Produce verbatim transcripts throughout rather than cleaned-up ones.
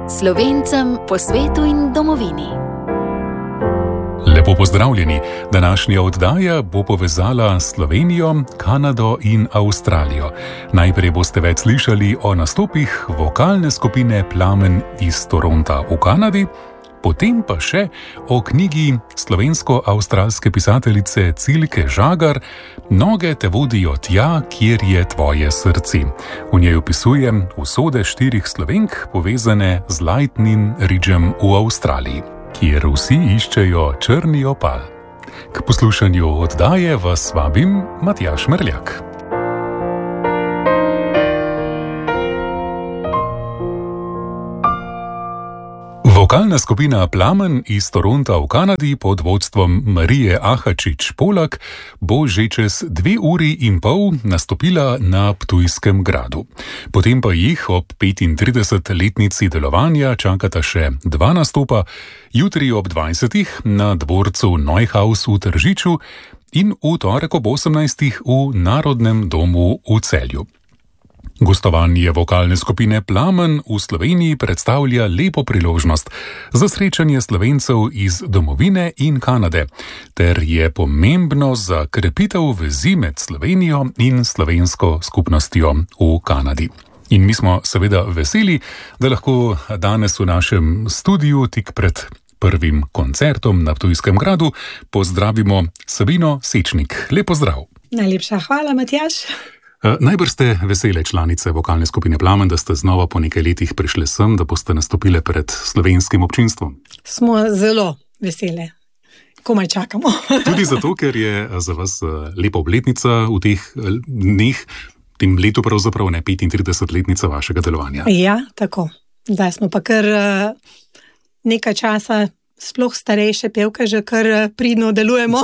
Slovencem po svetu in domovini. Lepo pozdravljeni. Današnja oddaja bo povezala Slovenijo, Kanado in Avstralijo. Najprej boste več slišali o nastopih vokalne skupine Plamen iz Toronta v Kanadi, potem pa še o knjigi slovensko-avstralske pisateljice Cilke Žagar Noge te vodijo tja, kjer je tvoje srce. V njej opisuje usode štirih Slovenk, povezane z Lightning Ridgem v Avstraliji, kjer vsi iščejo črni opal. K poslušanju oddaje vas vabim Matjaž Merljak. Vokalna skupina Plamen iz Toronta v Kanadi pod vodstvom Marije Ahačič-Polak bo že čez dve uri in pol nastopila na Ptujskem gradu. Potem pa jih ob petintridesetletnici delovanja čakata še dva nastopa, jutri ob dvajsetih na dvorcu Neuhaus v Tržiču in v torek ob osemnajstih v Narodnem domu v Celju. Gostovanje vokalne skupine Plamen v Sloveniji predstavlja lepo priložnost za srečanje Slovencev iz domovine in Kanade, ter je pomembno za krepitev vezi med Slovenijo in slovensko skupnostjo v Kanadi. In mi smo seveda veseli, da lahko danes v našem studiu tik pred prvim koncertom na Ptujskem gradu pozdravimo Sabino Sečnik. Lep pozdrav. Najlepša hvala, Matjaž. Najbrž ste vesele članice vokalne skupine Plamen, da ste znova po nekaj letih prišle sem, da boste nastopile pred slovenskim občinstvom. Smo zelo vesele. Komaj čakamo. Tudi zato, ker je za vas lepa obletnica v teh dneh, tem letu pravzaprav ne petintridesetletnica vašega delovanja. Ja, tako. Zdaj smo pa kar nekaj časa sploh starejše pevke, že kar pridno delujemo.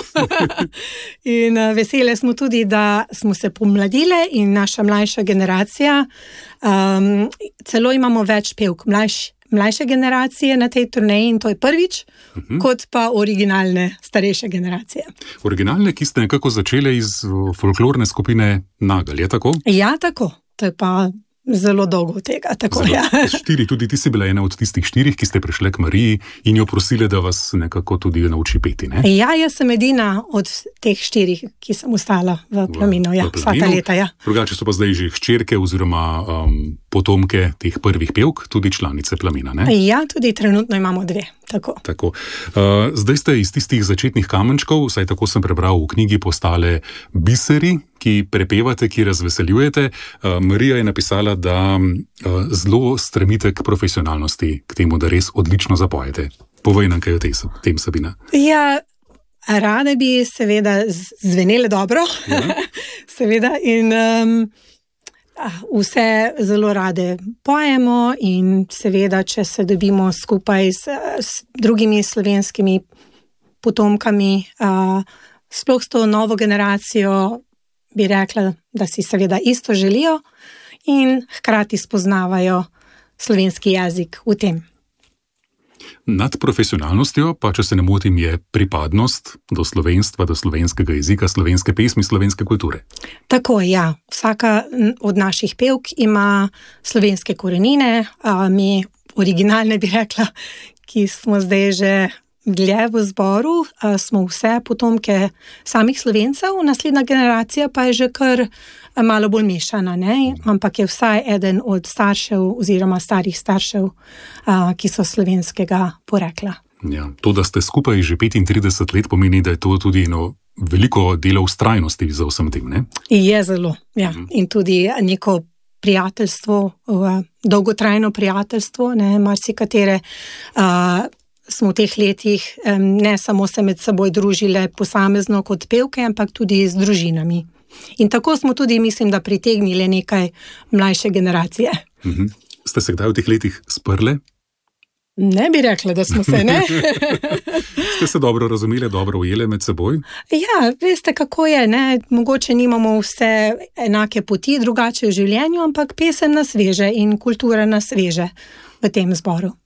In vesele smo tudi, da smo se pomladile in naša mlajša generacija, um, celo imamo več pevk mlajš, mlajše generacije na tej turneji in to je prvič, uh-huh. kot pa originalne starejše generacije. Originalne, ki ste nekako začele iz folklorne skupine Nagelj, je tako? Ja, tako. To je pa zelo dolgo tega, tako Zelo, ja. Štiri, tudi ti si bila ena od tistih štirih, ki ste prišle k Mariji in jo prosile, da vas nekako tudi nauči peti, ne? Ja, jaz sem edina od teh štirih, ki sem ostala v Plamenu, ja, vsaka leta, ja. Drugače so pa zdaj že hčerke oziroma um, potomke teh prvih pevk, tudi članice Plamena, ne? Ja, tudi trenutno imamo dve, tako. Tako. Uh, zdaj ste iz tistih začetnih kamenčkov, vsaj tako sem prebral v knjigi, postale biseri, ki prepevate, ki razveseljujete. Uh, Marija je napisala, da uh, zelo stremite k profesionalnosti, k temu, da res odlično zapojete. Povej nam kaj o tej, tem, Sabina. Ja, rade bi seveda zvenele dobro, ja. seveda, in um, vse zelo rade pojemo in seveda, če se dobimo skupaj s, s drugimi slovenskimi potomkami, uh, sploh s to novo generacijo, bi rekla, da si seveda isto želijo in hkrati spoznavajo slovenski jezik v tem. Nad profesionalnostjo, pa če se ne motim, je pripadnost do slovenstva, do slovenskega jezika, slovenske pesmi, slovenske kulture. Tako, ja. Vsaka od naših pevk ima slovenske korenine, a mi originalne bi rekla, ki smo zdaj že dlje v zboru, smo vse potomke samih Slovencev, naslednja generacija pa je že kar malo bolj mešana, ne? Ampak je vsaj eden od staršev oziroma starih staršev, ki so slovenskega porekla. Ja, to, da ste skupaj že petintrideset let, pomeni, da je to tudi eno veliko delo vztrajnosti za vsem tem, ne? Je zelo, ja. Mhm. In tudi neko prijateljstvo, dolgotrajno prijateljstvo, ne, marsikatere uh, smo v teh letih ne samo se med seboj družile posamezno kot pevke, ampak tudi z družinami. In tako smo tudi, mislim, da pritegnili nekaj mlajše generacije. Mhm. Ste se kdaj v teh letih sprle? Ne bi rekla, da smo se, ne. Ste se dobro razumeli, dobro ujele med seboj? Ja, veste, kako je, ne. Mogoče nimamo vse enake poti, drugače v življenju, ampak pesem nas veže in kultura nas veže v tem zboru.